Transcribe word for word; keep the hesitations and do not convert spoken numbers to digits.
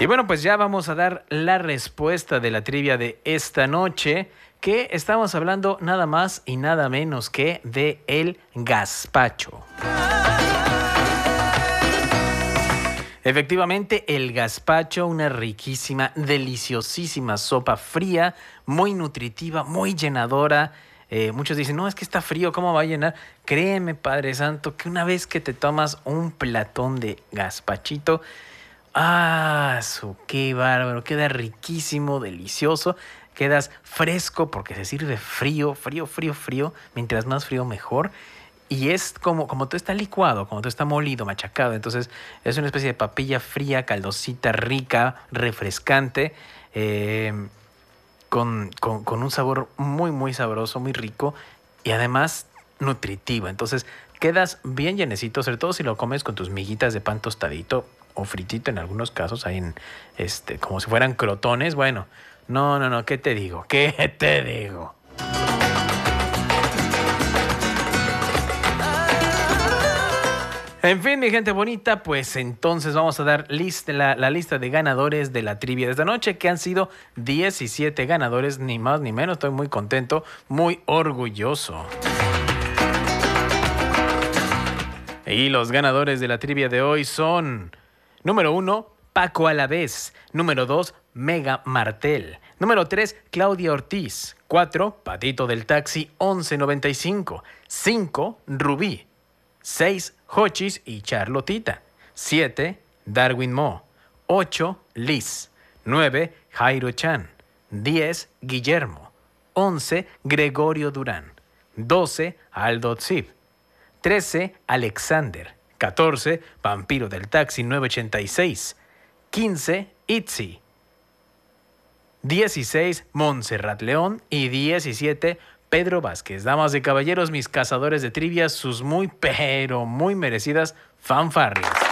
Y bueno, pues ya vamos a dar la respuesta de la trivia de esta noche, que estamos hablando nada más y nada menos que de el gazpacho. Efectivamente, el gazpacho, una riquísima, deliciosísima sopa fría, muy nutritiva, muy llenadora. Eh, muchos dicen, no, es que está frío, ¿cómo va a llenar? Créeme, Padre Santo, que una vez que te tomas un platón de gazpachito, ¡ah, su qué bárbaro! Queda riquísimo, delicioso, quedas fresco porque se sirve frío, frío, frío, frío. Mientras más frío, mejor. Y es como, como todo está licuado, como todo está molido, machacado. Entonces es una especie de papilla fría, caldosita, rica, refrescante, eh, con, con, con un sabor muy, muy sabroso, muy rico y además nutritivo. Entonces quedas bien llenecito, sobre todo si lo comes con tus miguitas de pan tostadito o fritito en algunos casos, hay en, este, como si fueran crotones. Bueno, no, no, no, ¿qué te digo? ¿Qué te digo? En fin, mi gente bonita, pues entonces vamos a dar lista, la, la lista de ganadores de la trivia de esta noche, que han sido diecisiete ganadores, ni más ni menos. Estoy muy contento, muy orgulloso. Y los ganadores de la trivia de hoy son: número uno, Paco Alavés. Número dos, Mega Martel. Número tres, Claudia Ortiz. cuatro, Patito del Taxi once noventa y cinco. cinco, Rubí. seis, Hochis y Charlotita. siete, Darwin Mo. ocho, Liz. nueve, Jairo Chan. diez, Guillermo. once, Gregorio Durán. doce, Aldo Zip. trece, Alexander. catorce, Vampiro del Taxi nueve ochenta y seis. quince, Itzy. dieciséis, Montserrat León. Y diecisiete, Pedro Vázquez. Damas y caballeros, mis cazadores de trivia, sus muy pero muy merecidas fanfarrias.